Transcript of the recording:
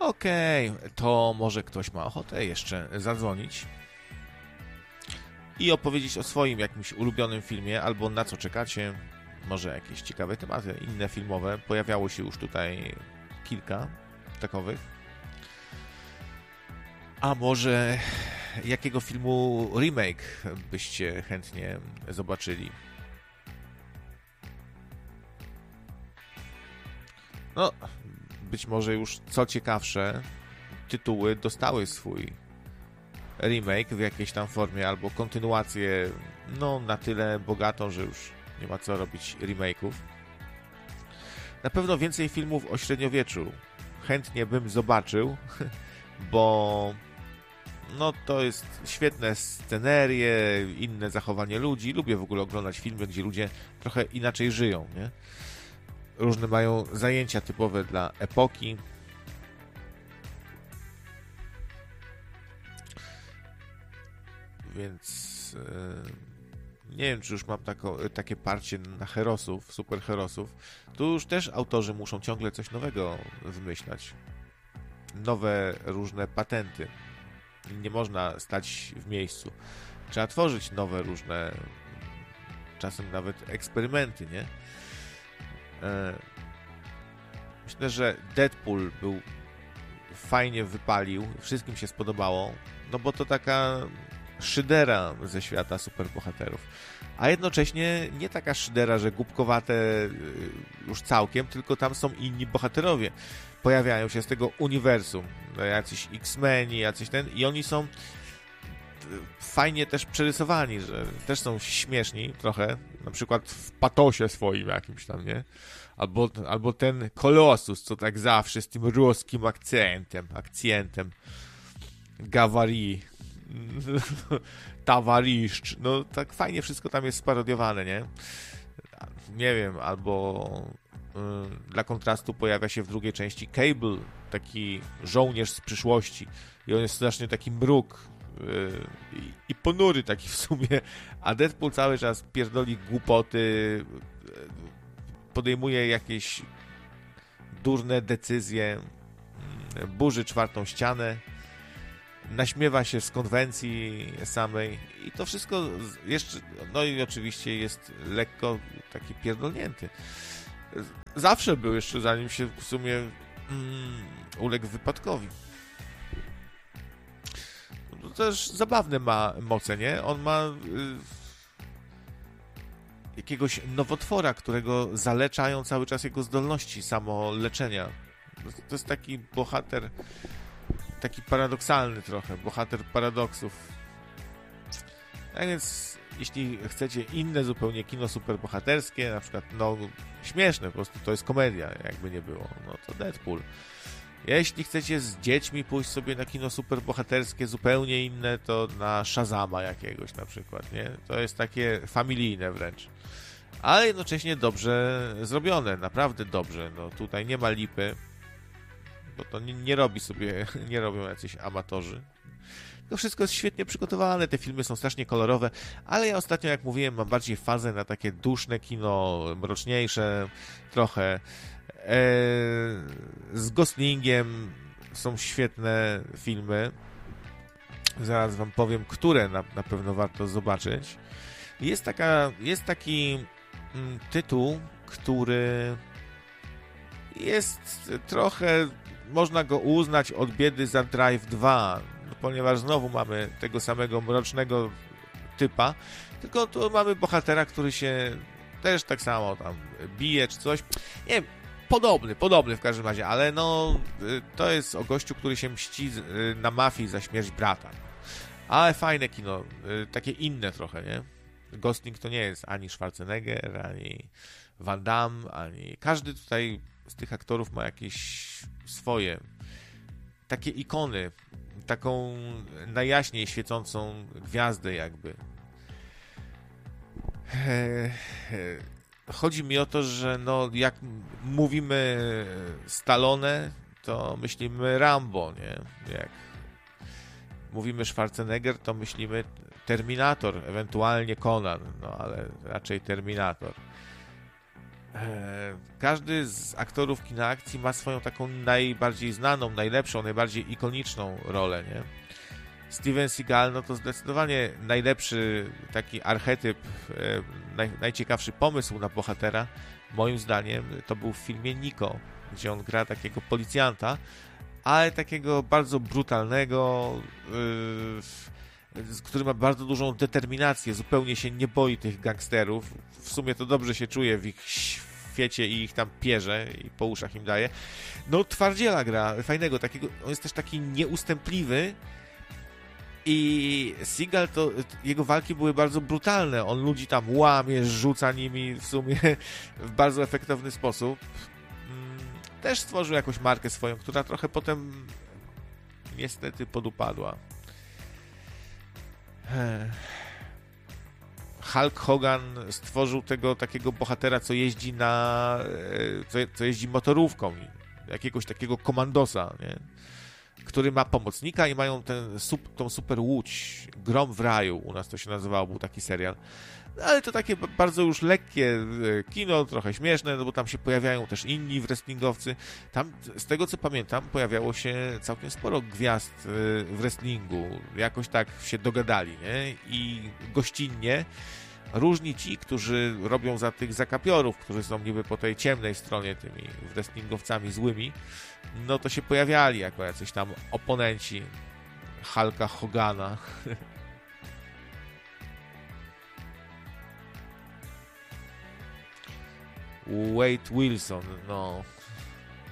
Okej, to może ktoś ma ochotę jeszcze zadzwonić i opowiedzieć o swoim jakimś ulubionym filmie, albo na co czekacie. Może jakieś ciekawe tematy, inne filmowe. Pojawiało się już tutaj kilka takowych. A może jakiego filmu remake byście chętnie zobaczyli? No, być może już co ciekawsze, tytuły dostały swój remake w jakiejś tam formie, albo kontynuację, no na tyle bogatą, że już nie ma co robić remake'ów. Na pewno więcej filmów o średniowieczu chętnie bym zobaczył, bo no to jest świetne scenerie, inne zachowanie ludzi. Lubię w ogóle oglądać filmy, gdzie ludzie trochę inaczej żyją, nie? Różne mają zajęcia typowe dla epoki. Więc nie wiem, czy już mam takie parcie na herosów, superherosów. Tu już też autorzy muszą ciągle coś nowego wymyślać. Nowe różne patenty. Nie można stać w miejscu. Trzeba tworzyć nowe różne, czasem nawet eksperymenty, nie? Myślę, że Deadpool fajnie wypalił, wszystkim się spodobało, no bo to taka szydera ze świata superbohaterów. A jednocześnie nie taka szydera, że głupkowate już całkiem, tylko tam są inni bohaterowie. Pojawiają się z tego uniwersum. Jacyś X-Meni, i oni są fajnie też przerysowani, że też są śmieszni trochę, na przykład w patosie swoim jakimś tam, nie? Albo ten Kolosus, co tak zawsze z tym ruskim akcentem Gawari Tawariszcz, no tak fajnie wszystko tam jest sparodiowane, nie? Nie wiem, albo dla kontrastu pojawia się w drugiej części Cable, taki żołnierz z przyszłości i on jest strasznie taki mruk i ponury taki w sumie, a Deadpool cały czas pierdoli głupoty, podejmuje jakieś durne decyzje, burzy czwartą ścianę, naśmiewa się z konwencji samej i to wszystko jeszcze, no i oczywiście jest lekko taki pierdolnięty. Zawsze był jeszcze, zanim się w sumie uległ wypadkowi. To też zabawne ma moce, nie? On ma jakiegoś nowotwora, którego zaleczają cały czas jego zdolności samoleczenia. To jest taki bohater, taki paradoksalny trochę, bohater paradoksów. A więc jeśli chcecie inne zupełnie kino superbohaterskie, na przykład, no śmieszne, po prostu to jest komedia, jakby nie było, no to Deadpool. Jeśli chcecie z dziećmi pójść sobie na kino superbohaterskie, zupełnie inne, to na Shazama jakiegoś na przykład, nie? To jest takie familijne wręcz. Ale jednocześnie dobrze zrobione, naprawdę dobrze. No tutaj nie ma lipy, bo to nie robią jacyś amatorzy. To wszystko jest świetnie przygotowane, te filmy są strasznie kolorowe, ale ja ostatnio, jak mówiłem, mam bardziej fazę na takie duszne kino, mroczniejsze trochę. Z Goslingiem są świetne filmy. Zaraz wam powiem, które na pewno warto zobaczyć. Jest taki tytuł, który jest trochę, można go uznać od biedy za Drive 2, ponieważ znowu mamy tego samego mrocznego typa, tylko tu mamy bohatera, który się też tak samo tam bije czy coś. Nie wiem, podobny w każdym razie, ale no to jest o gościu, który się mści na mafii za śmierć brata. Ale fajne kino, takie inne trochę, nie? Gosling to nie jest ani Schwarzenegger, ani Van Damme, ani... Każdy tutaj z tych aktorów ma jakieś swoje takie ikony, taką najjaśniej świecącą gwiazdę jakby. Chodzi mi o to, że no jak mówimy Stallone, to myślimy Rambo, nie? Jak mówimy Schwarzenegger, to myślimy Terminator, ewentualnie Conan, no ale raczej Terminator. Każdy z aktorów kina akcji ma swoją taką najbardziej znaną, najlepszą, najbardziej ikoniczną rolę, nie? Steven Seagal, no to zdecydowanie najlepszy taki archetyp, najciekawszy pomysł na bohatera, moim zdaniem, to był w filmie Nico, gdzie on gra takiego policjanta, ale takiego bardzo brutalnego, który ma bardzo dużą determinację, zupełnie się nie boi tych gangsterów. W sumie to dobrze się czuje w ich świecie i ich tam pierze i po uszach im daje. No twardziela gra, fajnego, takiego, on jest też taki nieustępliwy i Seagal to, jego walki były bardzo brutalne. On ludzi tam łamie, rzuca nimi w sumie w bardzo efektowny sposób. Też stworzył jakąś markę swoją, która trochę potem niestety podupadła. Hulk Hogan stworzył tego takiego bohatera, co jeździ co jeździ motorówką, jakiegoś takiego komandosa, nie? Który ma pomocnika i mają tą super łódź, Grom w raju, u nas to się nazywało, był taki serial. Ale to takie bardzo już lekkie kino, trochę śmieszne, no bo tam się pojawiają też inni wrestlingowcy. Tam, z tego co pamiętam, pojawiało się całkiem sporo gwiazd w wrestlingu. Jakoś tak się dogadali, nie? I gościnnie różni ci, którzy robią za tych zakapiorów, którzy są niby po tej ciemnej stronie tymi wrestlingowcami złymi, no to się pojawiali jako jacyś tam oponenci Hulka Hogana. Wade Wilson, no.